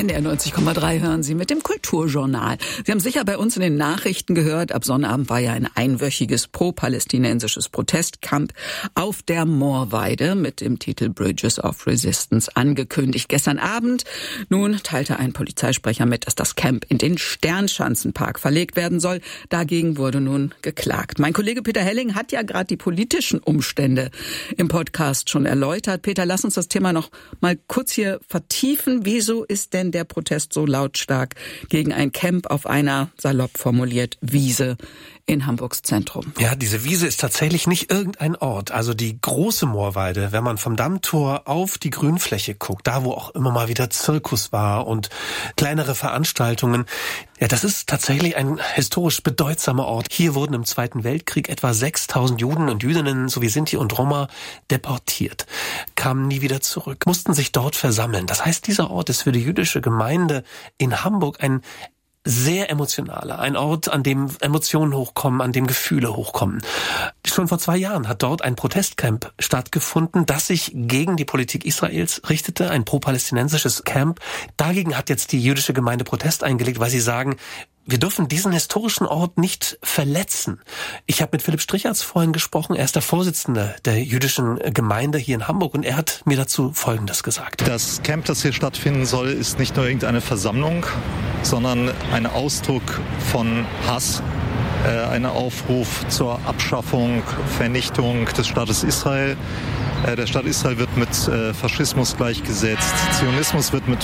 NDR 90,3 hören Sie mit dem Kulturjournal. Sie haben sicher bei uns in den Nachrichten gehört, ab Sonnabend war ja ein einwöchiges pro-palästinensisches Protestcamp auf der Moorweide mit dem Titel Bridges of Resistance angekündigt. Gestern Abend nun teilte ein Polizeisprecher mit, dass das Camp in den Sternschanzenpark verlegt werden soll. Dagegen wurde nun geklagt. Mein Kollege Peter Helling hat ja gerade die politischen Umstände im Podcast schon erläutert. Peter, lass uns das Thema noch mal kurz hier vertiefen. Wieso ist denn der Protest so lautstark gegen ein Camp auf einer, salopp formuliert, Wiese in Hamburgs Zentrum? Ja, diese Wiese ist tatsächlich nicht irgendein Ort. Also die große Moorweide, wenn man vom Dammtor auf die Grünfläche guckt, da wo auch immer mal wieder Zirkus war und kleinere Veranstaltungen, ja, das ist tatsächlich ein historisch bedeutsamer Ort. Hier wurden im Zweiten Weltkrieg etwa 6.000 Juden und Jüdinnen sowie Sinti und Roma deportiert, kamen nie wieder zurück, mussten sich dort versammeln. Das heißt, dieser Ort ist für die jüdische Gemeinde in Hamburg ein sehr emotionaler, ein Ort, an dem Emotionen hochkommen, an dem Gefühle hochkommen. Schon vor 2 Jahren hat dort ein Protestcamp stattgefunden, das sich gegen die Politik Israels richtete, ein pro-palästinensisches Camp. Dagegen hat jetzt die jüdische Gemeinde Protest eingelegt, weil sie sagen, wir dürfen diesen historischen Ort nicht verletzen. Ich habe mit Philipp Strichertz vorhin gesprochen. Er ist der Vorsitzende der jüdischen Gemeinde hier in Hamburg und er hat mir dazu Folgendes gesagt. Das Camp, das hier stattfinden soll, ist nicht nur irgendeine Versammlung, sondern ein Ausdruck von Hass, ein Aufruf zur Abschaffung, Vernichtung des Staates Israel. Der Staat Israel wird mit Faschismus gleichgesetzt. Zionismus wird mit